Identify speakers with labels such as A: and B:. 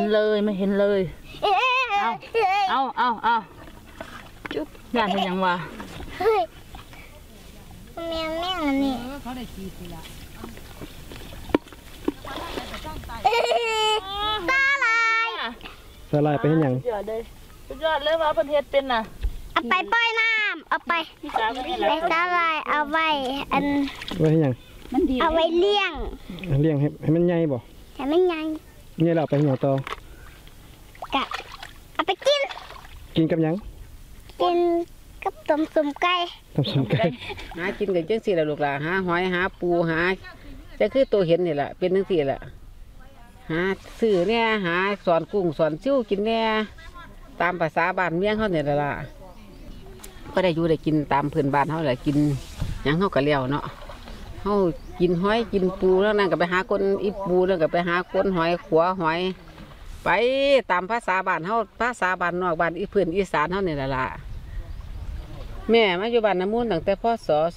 A: เลยไม่เห็นเลยเอาจุ๊บย่านเป็นยังวะ
B: เฮ้ยแม่อันนี้
C: เขาได้ขีดไปละ
B: ตาลาย
D: สลายไปเห็นหยัง
A: สุดยอดเลยสุดยอดเลยว่าเพิ่นเฮ็ดเป็นน่ะ
B: เอาไปปล่อยน้ำเอาไปไปตาลายเอาไว้อัน
D: ไว้เห็นหยัง
A: มันดี
B: เอาไว้เลี้ยง
D: เลี้ยงให้มันใหญ่บ่
B: แต่ไม่ยัง
D: ใหญ่แล้วเอาไปเห็นหยังต่อก
B: ะเอาไปกิน
D: กินกับหยัง
B: กินกับต้มสุ่มไก่
D: ทำสมไก่
C: หากินกันจังสี่ละลูกหลานหาหอยหาปูหาจะคือตัวเห็นนี่แหละเป็นจังสี่แหละหาซื้อเนี่ยหาสอนกุ้งสอนซิ่วกินเนี่ยตามภาษาบ้านเมียงเขาเนี่ยละก็ได้อยู่ได้กินตามเพื่อนบ้านเขาแหละกินหยังเขาก็เลี้ยวเนาะเขากินหอยกินปูแล้วนั่นก็ไปหาคนอีปูแล้วก็ไปหาคนหอยขัวหอยไปตามภาษาบ้านเขาภาษาบ้านนอกบ้านอีเพื่อนอีสานเขาเนี่ยละแม่มาอยู่บ้านน้ำมูลตั้งแต่พศ